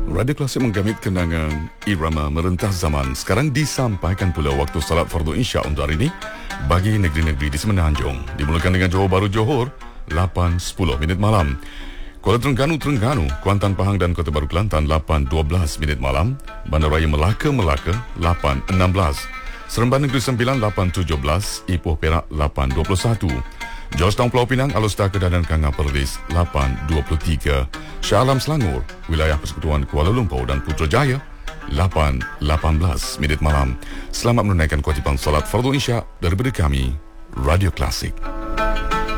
Radio Klasik menggamit kenangan irama merentas zaman. Sekarang disampaikan pula waktu salat fardu Isya untuk hari ini bagi negeri-negeri di Semenanjung. Dimulakan dengan Johor Bahru Johor 8.10 minit malam. Kuala Terengganu, Kuantan Pahang dan Kota Baru Kelantan 8.12 minit malam. Bandaraya Melaka 8.16. Seremban Negeri Sembilan 8.17. Ipoh Perak 8.21. Georgetown Pulau Pinang, Alor Kedah dan Kanga Perlis 8.23. Shah Alam Selangor, Wilayah Persekutuan Kuala Lumpur dan Putrajaya 8.18 minit malam. Selamat menunaikan kewajipan salat fardu Isya daripada kami, Radio Klasik.